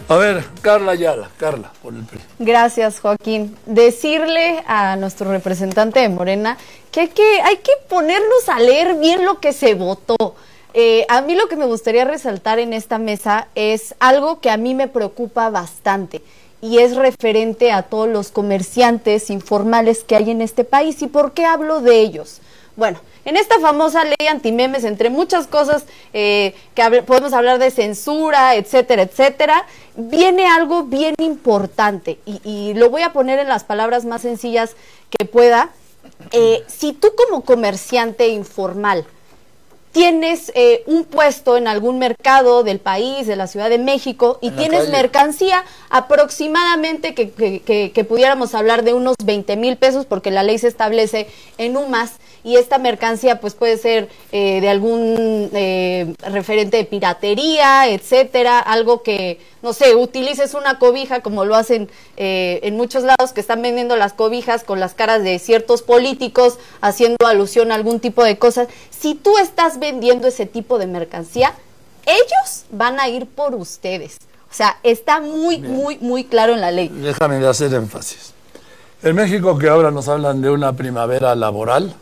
A ver, Carla Ayala, Carla, por el PRI. Gracias, Joaquín. Decirle a nuestro representante de Morena que hay que ponernos a leer bien lo que se votó. A mí lo que me gustaría resaltar en esta mesa es algo que a mí me preocupa bastante y es referente a todos los comerciantes informales que hay en este país. ¿Y por qué hablo de ellos? Bueno, en esta famosa ley antimemes, entre muchas cosas podemos hablar de censura, etcétera, etcétera, viene algo bien importante y lo voy a poner en las palabras más sencillas que pueda. Si tú como comerciante informal tienes un puesto en algún mercado del país, de la Ciudad de México, y tienes mercancía aproximadamente que pudiéramos hablar de unos 20,000 pesos, porque la ley se establece en UMAS, y esta mercancía pues puede ser de algún referente de piratería, etcétera, algo que, no sé, utilices una cobija como lo hacen en muchos lados, que están vendiendo las cobijas con las caras de ciertos políticos, haciendo alusión a algún tipo de cosas. Si tú estás vendiendo ese tipo de mercancía, ellos van a ir por ustedes. O sea, está muy claro en la ley. Déjame hacer énfasis. En México, que ahora nos hablan de una primavera laboral,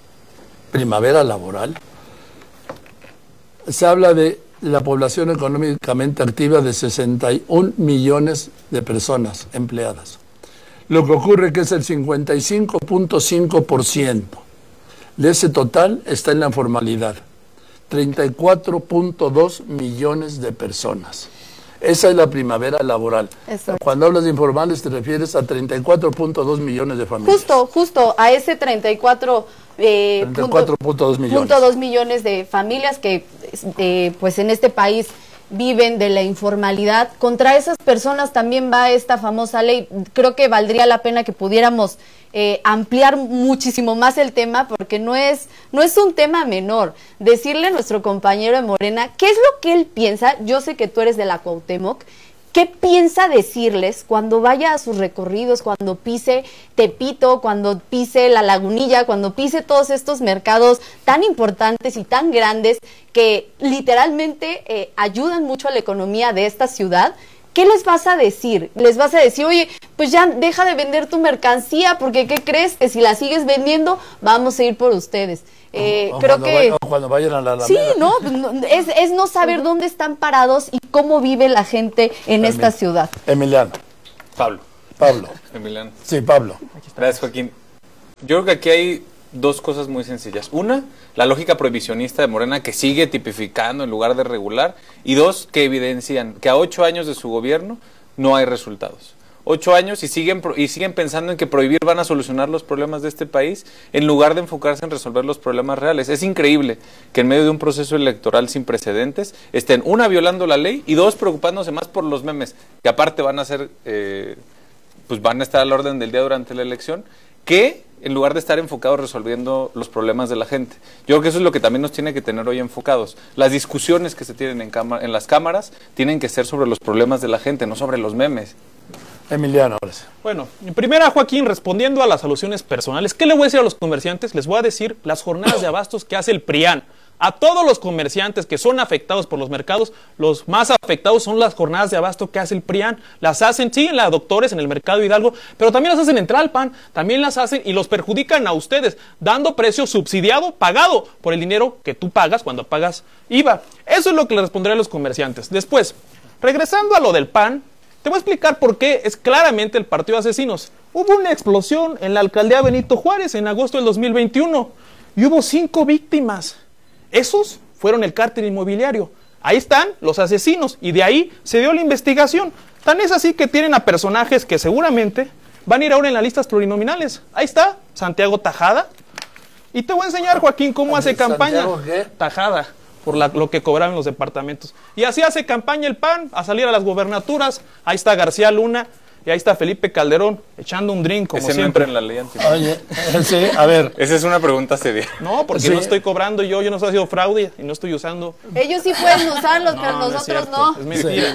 se habla de la población económicamente activa de 61 millones de personas empleadas. Lo que ocurre es que es el 55.5% de ese total está en la informalidad. 34.2 millones de personas. Esa es la primavera laboral. Exacto. Cuando hablas de informales te refieres a 34.2 millones de familias. Justo a ese 34.2 millones de familias que pues en este país viven de la informalidad. Contra esas personas también va esta famosa ley. Creo que valdría la pena que pudiéramos ampliar muchísimo más el tema, porque no es un tema menor. Decirle a nuestro compañero de Morena qué es lo que él piensa. Yo sé que tú eres de la Cuauhtémoc. ¿Qué piensa decirles cuando vaya a sus recorridos, cuando pise Tepito, cuando pise La Lagunilla, cuando pise todos estos mercados tan importantes y tan grandes que literalmente ayudan mucho a la economía de esta ciudad? ¿Qué les vas a decir? Les vas a decir, oye, pues ya deja de vender tu mercancía, porque ¿qué crees? Que si la sigues vendiendo, vamos a ir por ustedes. Creo que cuando vayan a la Alameda. Sí, ¿no? Es no saber dónde están parados y cómo vive la gente en esta ciudad. Emiliano. Pablo. Emiliano. Sí, Pablo. Gracias, Joaquín. Yo creo que aquí hay dos cosas muy sencillas. Una, la lógica prohibicionista de Morena, que sigue tipificando en lugar de regular. Y dos, que evidencian que a 8 años de su gobierno no hay resultados. 8 años y siguen pensando en que prohibir van a solucionar los problemas de este país en lugar de enfocarse en resolver los problemas reales. Es increíble que en medio de un proceso electoral sin precedentes estén, una, violando la ley, y dos, preocupándose más por los memes, que aparte van a ser, pues van a estar a la orden del día durante la elección, que en lugar de estar enfocados resolviendo los problemas de la gente. Yo creo que eso es lo que también nos tiene que tener hoy enfocados. Las discusiones que se tienen en las cámaras tienen que ser sobre los problemas de la gente, no sobre los memes. Emiliano, ahora sí. Bueno, en primera, Joaquín, respondiendo a las alusiones personales, ¿qué le voy a decir a los comerciantes? Les voy a decir las jornadas de abastos que hace el PRIAN. A todos los comerciantes que son afectados por los mercados, los más afectados son las jornadas de abasto que hace el PRIAN. Las hacen, sí, en la Doctores, en el Mercado Hidalgo, pero también las hacen en Tlalpan, también las hacen y los perjudican a ustedes, dando precio subsidiado, pagado por el dinero que tú pagas cuando pagas IVA. Eso es lo que le responderé a los comerciantes. Después, regresando a lo del PAN, te voy a explicar por qué es claramente el partido de asesinos. Hubo una explosión en la alcaldía Benito Juárez en agosto del 2021 y hubo 5 víctimas. Esos fueron el cártel inmobiliario. Ahí están los asesinos y de ahí se dio la investigación. Tan es así que tienen a personajes que seguramente van a ir ahora en las listas plurinominales. Ahí está, Santiago Tajada. Y te voy a enseñar, Joaquín, cómo hace campaña. ¿Santiago qué? Tajada, por lo que cobraban los departamentos. Y así hace campaña el PAN, a salir a las gobernaturas. Ahí está García Luna y ahí está Felipe Calderón, echando un drink como siempre. En la ley anti. Oye, sí, a ver. Esa es una pregunta seria. No, porque no estoy cobrando yo no estoy haciendo fraude y no estoy usando. Ellos sí pueden usarlos, pero nosotros no. Es mentira.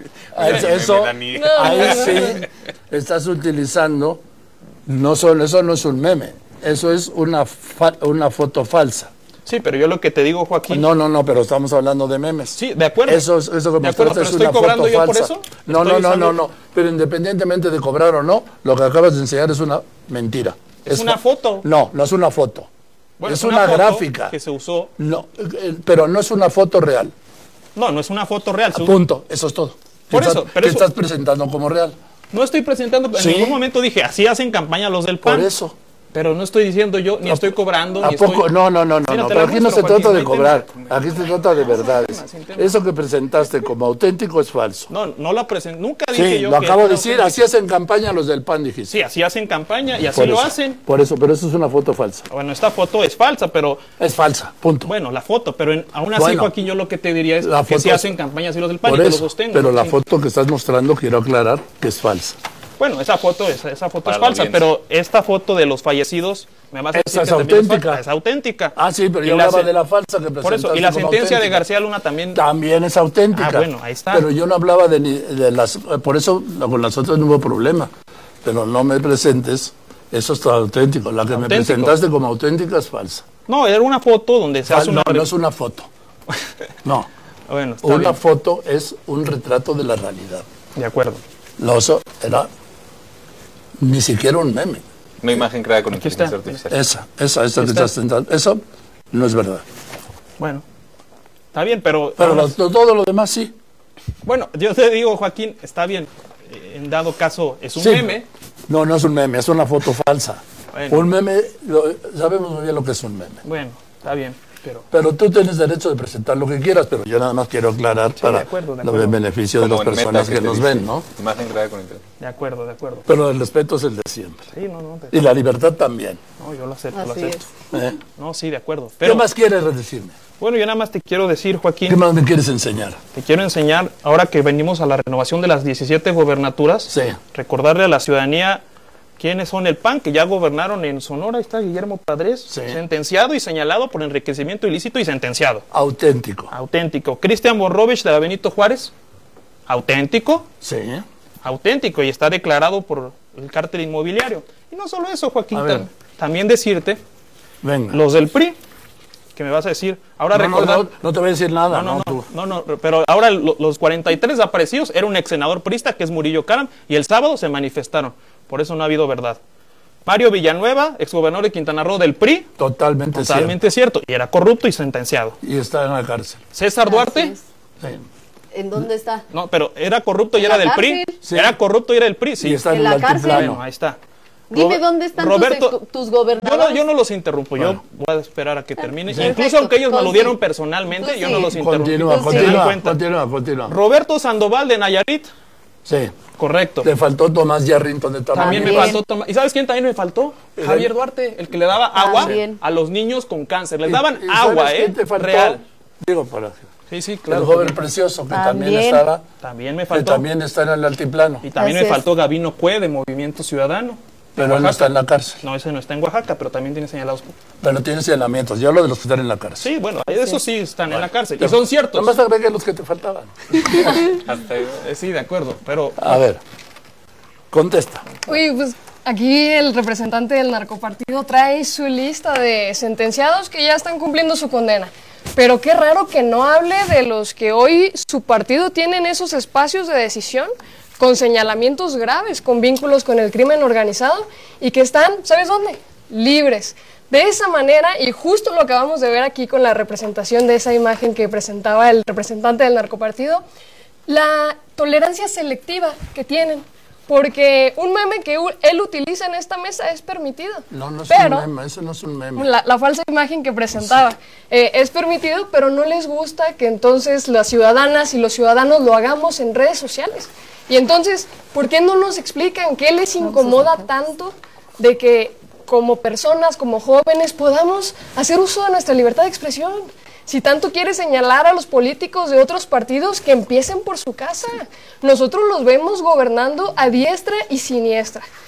Eso, ahí sí estás utilizando, eso no es un meme, eso es una foto falsa. Sí, pero yo lo que te digo, Joaquín... No, pero estamos hablando de memes. Sí, de acuerdo. Eso que de acuerdo, mostraste pero es ¿estoy una cobrando foto yo falsa. por eso? No. Pero independientemente de cobrar o no, lo que acabas de enseñar es una mentira. Es una foto. No es una foto. Bueno, es una foto gráfica. que se usó. No, pero no es una foto real. No es una foto real. Punto, eso es todo. Por eso, pero estás presentando como real. No estoy presentando, en ningún momento dije, así hacen campaña los del PAN. Por eso. Pero no estoy diciendo yo, ni estoy cobrando, ¿A ni poco? estoy... No, Mira, pero aquí no se Joaquín, trata de hay cobrar, temas. aquí se trata de verdades. Eso que presentaste como auténtico es falso. No la presento, nunca dije Sí, yo lo que acabo de era decir, auténtico. así hacen campaña los del PAN, dijiste. Sí, así hacen campaña y así Por lo eso, hacen. Por eso, pero eso es una foto falsa. Bueno, esta foto es falsa, pero... Es falsa, punto. Bueno, la foto, pero aún así, Bueno, Joaquín, yo lo que te diría es la que sí foto- hacen campaña así los del PAN y Por que lo eso, sostengo. pero la Sí. foto que estás mostrando, quiero aclarar que es falsa. Bueno, esa foto es Para falsa, la audiencia. pero esta foto de los fallecidos, me vas a decir Esa es que también auténtica. falsa. Es auténtica. Ah, sí, pero Y yo la hablaba se- de la falsa que presentaste. Por eso, y la como sentencia de auténtica. García Luna también... También es auténtica. Ah, bueno, ahí está. Pero yo no hablaba de las... Por eso con las otras no hubo problema. Pero no me presentes, eso es auténtico. La que me Auténtico. presentaste como auténtica es falsa. No, era una foto donde se hace una... No es una foto. No. Bueno, está Una bien. foto es un retrato de la realidad. De acuerdo. Lo oso era ni siquiera un meme. Una imagen creada con Aquí está. inteligencia artificial. Esa que está. estás tentando. Eso no es verdad. Bueno, está bien, pero... Pero todo lo demás sí. Bueno, yo te digo, Joaquín, está bien. En dado caso, es un Sí. meme. No es un meme, es una foto falsa. Bueno. Un meme, sabemos muy bien lo que es un meme. Bueno, está bien, pero... Pero tú tienes derecho de presentar lo que quieras, pero yo nada más quiero aclarar para de acuerdo. el beneficio de las Como en personas Meta que te nos dice, ven, ¿no? Imagen creada con inteligencia. De acuerdo, de acuerdo. Pero el respeto es el de siempre. Sí, no, Y la libertad también. no, yo lo acepto, lo Así acepto. es. ¿eh? No, sí, de acuerdo. ¿Qué Pero, más quieres decirme? bueno, yo nada más te quiero decir, ¿Qué Joaquín, más me quieres enseñar? te quiero enseñar, ahora que venimos a la renovación de las 17 gobernaturas, Sí. recordarle a la ciudadanía quiénes son el PAN, que ya gobernaron en Sonora. Ahí está Guillermo Padres, Sí. sentenciado y señalado por enriquecimiento ilícito y sentenciado. Auténtico. Auténtico. Cristian Borrovich de la Benito Juárez, auténtico, Sí. auténtico, y está declarado por el cártel inmobiliario. Y no solo eso, Joaquín, A ver. también decirte, Venga. los del PRI, que me vas a decir, ahora recordar... No te voy a decir nada. No, pero ahora los 43 desaparecidos era un ex senador priista que es Murillo Karam, y el sábado se manifestaron. Por eso no ha habido verdad. Mario Villanueva, exgobernador de Quintana Roo del PRI, Totalmente cierto, y era corrupto y sentenciado. cierto. Y está en la cárcel. César Así Duarte, es. Sí. ¿En dónde está? no, pero era corrupto y ¿En era la del PRI. cárcel? Sí. Era corrupto y era del PRI, sí. Y está ¿En en, la el cárcel? altiplano. Bueno, ahí está. Dime Robe- dónde están Roberto- tus gobernadores. Yo no los interrumpo, Bueno. yo voy a esperar a que termine. Perfecto. Incluso aunque ellos me lo Pues dieron sí. personalmente, Pues yo sí. no los interrumpí. Continúa, Pues sí. ¿Se dan continúa, cuenta? continúa. Roberto Sandoval de Nayarit, Sí. correcto. Te faltó Tomás Yarrington de Tamaulipas. También me También. faltó tomar. ¿Y sabes quién también me faltó? Javier Duarte, el que le daba agua También. a los niños con cáncer. Les ¿Y- daban y agua, sabes quién te faltó? real. Digo, para Sí, sí, el claro. joven precioso que también También. estaba, También me que faltó. también está en el altiplano, Y también Así me es. faltó Gabino Cue de Movimiento Ciudadano. pero en él no Oaxaca. está en la cárcel. No, ese no está en Oaxaca, pero también tiene señalados. Pero tiene señalamientos. Yo hablo de los que están en la cárcel. Sí, bueno, esos sí están en la cárcel. Y son ciertos. Nada más agregué los que te faltaban. Hasta ahí. Sí, de acuerdo. Pero A ver, contesta. Oye, pues aquí el representante del narcopartido trae su lista de sentenciados que ya están cumpliendo su condena. Pero qué raro que no hable de los que hoy su partido tiene en esos espacios de decisión, con señalamientos graves, con vínculos con el crimen organizado y que están, ¿sabes dónde? Libres. De esa manera, y justo lo acabamos de ver aquí con la representación de esa imagen que presentaba el representante del narcopartido, la tolerancia selectiva que tienen. Porque un meme que él utiliza en esta mesa es permitido. No es pero un meme, eso no es un meme. la falsa imagen que presentaba es permitido, pero no les gusta que entonces las ciudadanas y los ciudadanos lo hagamos en redes sociales. Y entonces, ¿por qué no nos explican qué les incomoda tanto de que como personas, como jóvenes, podamos hacer uso de nuestra libertad de expresión? Si tanto quiere señalar a los políticos de otros partidos, que empiecen por su casa. Nosotros los vemos gobernando a diestra y siniestra.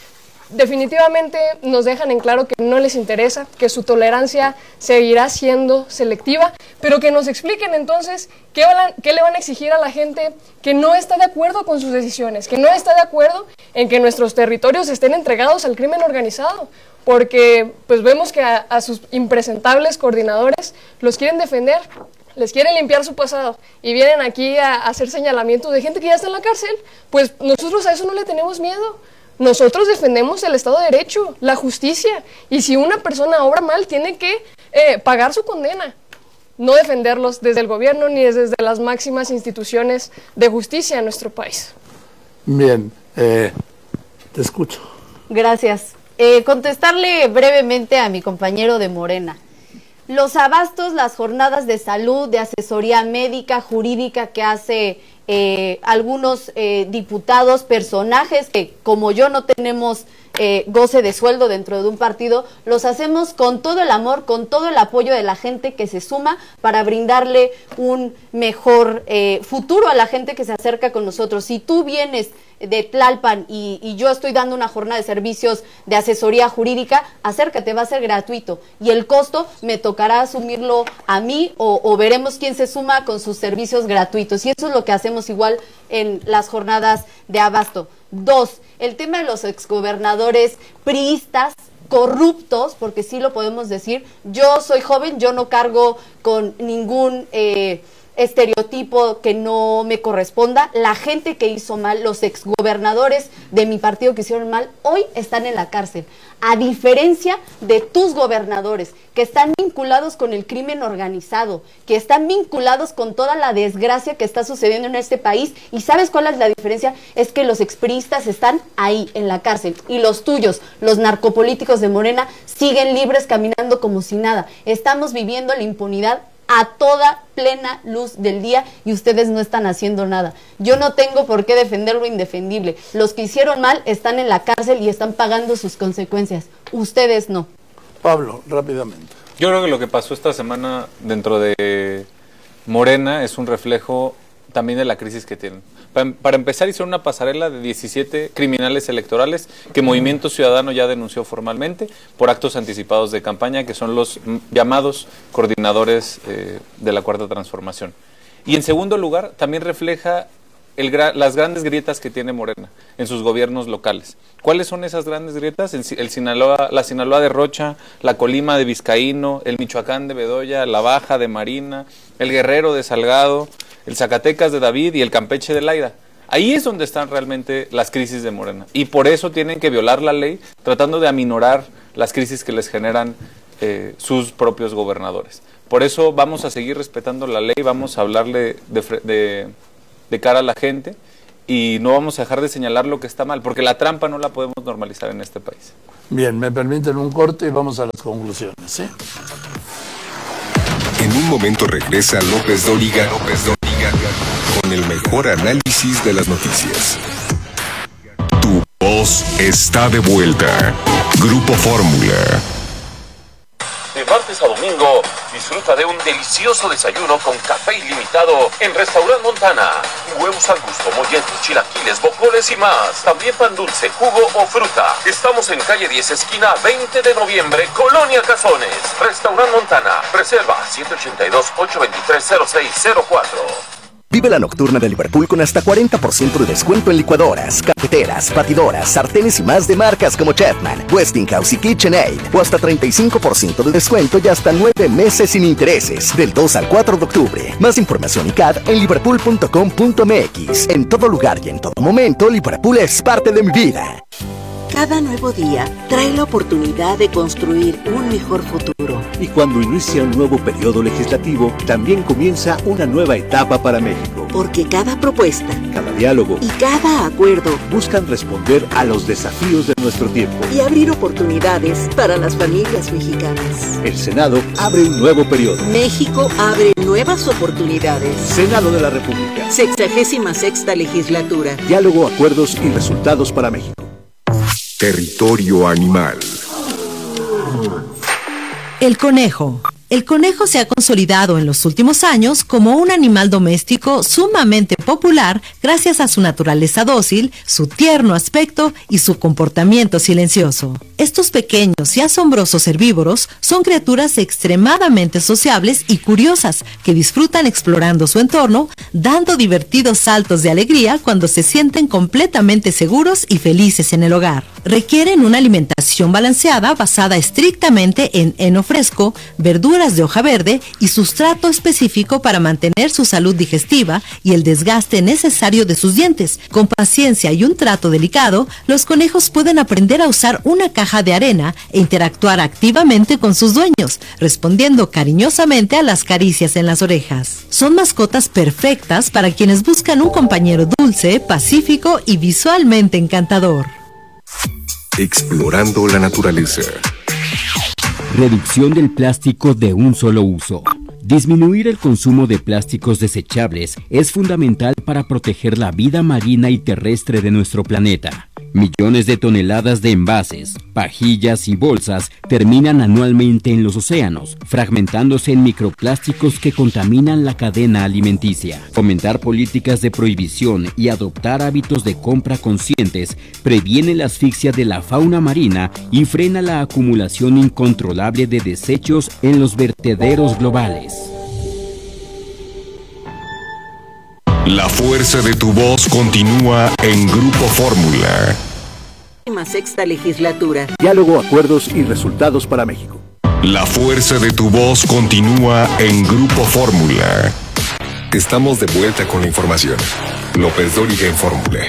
definitivamente nos dejan en claro que no les interesa, que su tolerancia seguirá siendo selectiva, pero que nos expliquen entonces qué le van a exigir a la gente que no está de acuerdo con sus decisiones, que no está de acuerdo en que nuestros territorios estén entregados al crimen organizado, porque pues vemos que a sus impresentables coordinadores los quieren defender, les quieren limpiar su pasado y vienen aquí a hacer señalamientos de gente que ya está en la cárcel. Pues nosotros a eso no le tenemos miedo. Nosotros defendemos el Estado de Derecho, la justicia, y si una persona obra mal, tiene que pagar su condena. No defenderlos desde el gobierno ni desde las máximas instituciones de justicia en nuestro país. Bien, te escucho. Gracias. Contestarle brevemente a mi compañero de Morena. Los abastos, las jornadas de salud, de asesoría médica, jurídica que hace algunos diputados, personajes que como yo no tenemos goce de sueldo dentro de un partido, los hacemos con todo el amor, con todo el apoyo de la gente que se suma para brindarle un mejor futuro a la gente que se acerca con nosotros. Si tú vienes de Tlalpan y yo estoy dando una jornada de servicios de asesoría jurídica, acércate, va a ser gratuito y el costo me tocará asumirlo a mí o veremos quién se suma con sus servicios gratuitos, y eso es lo que hacemos igual en las jornadas de abasto. 2, el tema de los exgobernadores priistas corruptos, porque sí lo podemos decir. Yo soy joven, yo no cargo con ningún estereotipo que no me corresponda. La gente que hizo mal, los exgobernadores de mi partido que hicieron mal, hoy están en la cárcel, a diferencia de tus gobernadores que están vinculados con el crimen organizado, que están vinculados con toda la desgracia que está sucediendo en este país. ¿Y sabes cuál es la diferencia? Es que los expriistas están ahí en la cárcel y los tuyos, los narcopolíticos de Morena, siguen libres caminando como si nada. Estamos viviendo la impunidad a toda plena luz del día y ustedes no están haciendo nada. Yo no tengo por qué defender lo indefendible. Los que hicieron mal están en la cárcel y están pagando sus consecuencias. Ustedes no. Pablo, rápidamente. Yo creo que lo que pasó esta semana dentro de Morena es un reflejo también de la crisis que tienen. Para empezar, hicieron una pasarela de 17 criminales electorales que Movimiento Ciudadano ya denunció formalmente por actos anticipados de campaña, que son los llamados coordinadores de la Cuarta Transformación. Y en segundo lugar, también refleja las grandes grietas que tiene Morena en sus gobiernos locales. ¿Cuáles son esas grandes grietas? La Sinaloa de Rocha, la Colima de Vizcaíno, el Michoacán de Bedoya, la Baja de Marina, el Guerrero de Salgado, el Zacatecas de David y el Campeche de Laida. Ahí es donde están realmente las crisis de Morena. Y por eso tienen que violar la ley, tratando de aminorar las crisis que les generan sus propios gobernadores. Por eso vamos a seguir respetando la ley, vamos a hablarle de cara a la gente y no vamos a dejar de señalar lo que está mal, porque la trampa no la podemos normalizar en este país. Bien, me permiten un corte y vamos a las conclusiones, ¿sí? En un momento regresa López Dóriga con el mejor análisis de las noticias. Tu voz está de vuelta. Grupo Fórmula. De martes a domingo, disfruta de un delicioso desayuno con café ilimitado en Restaurant Montana. Huevos al gusto, molletos, chilaquiles, bocoles y más. También pan dulce, jugo o fruta. Estamos en calle 10, esquina 20 de noviembre, Colonia Cazones. Restaurant Montana. Reserva 782-823-0604. Vive la nocturna de Liverpool con hasta 40% de descuento en licuadoras, cafeteras, batidoras, sartenes y más de marcas como Chapman, Westinghouse y KitchenAid. O hasta 35% de descuento y hasta 9 meses sin intereses. Del 2 al 4 de octubre. Más información y CAD en liverpool.com.mx. En todo lugar y en todo momento, Liverpool es parte de mi vida. Cada nuevo día trae la oportunidad de construir un mejor futuro. Y cuando inicia un nuevo periodo legislativo, también comienza una nueva etapa para México. Porque cada propuesta, cada diálogo y cada acuerdo buscan responder a los desafíos de nuestro tiempo y abrir oportunidades para las familias mexicanas. El Senado abre un nuevo periodo. México abre nuevas oportunidades. Senado de la República. 66ª legislatura. Diálogo, acuerdos y resultados para México. Territorio animal. El conejo. El conejo se ha consolidado en los últimos años como un animal doméstico sumamente popular gracias a su naturaleza dócil, su tierno aspecto y su comportamiento silencioso. Estos pequeños y asombrosos herbívoros son criaturas extremadamente sociables y curiosas que disfrutan explorando su entorno, dando divertidos saltos de alegría cuando se sienten completamente seguros y felices en el hogar. Requieren una alimentación balanceada basada estrictamente en heno fresco, verduras de hoja verde y sustrato específico para mantener su salud digestiva y el desgaste necesario de sus dientes. Con paciencia y un trato delicado, los conejos pueden aprender a usar una caja de arena e interactuar activamente con sus dueños, respondiendo cariñosamente a las caricias en las orejas. Son mascotas perfectas para quienes buscan un compañero dulce, pacífico y visualmente encantador. Explorando la naturaleza. Reducción del plástico de un solo uso. Disminuir el consumo de plásticos desechables es fundamental para proteger la vida marina y terrestre de nuestro planeta. Millones de toneladas de envases, pajillas y bolsas terminan anualmente en los océanos, fragmentándose en microplásticos que contaminan la cadena alimenticia. Fomentar políticas de prohibición y adoptar hábitos de compra conscientes previene la asfixia de la fauna marina y frena la acumulación incontrolable de desechos en los vertederos globales. La fuerza de tu voz continúa en Grupo Fórmula. Sexta legislatura. Diálogo, acuerdos y resultados para México. La fuerza de tu voz continúa en Grupo Fórmula. Estamos de vuelta con la información. López Dóriga en Fórmula.